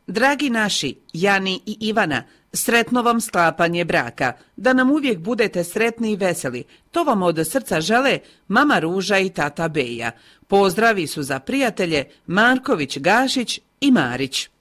Dragi naši, Jani i Ivana, sretno vam sklapanje braka. Da nam uvijek budete sretni i veseli. To vam od srca žele mama Ruža i tata Beja. Pozdravi su za prijatelje Marković, Gašić i Marić.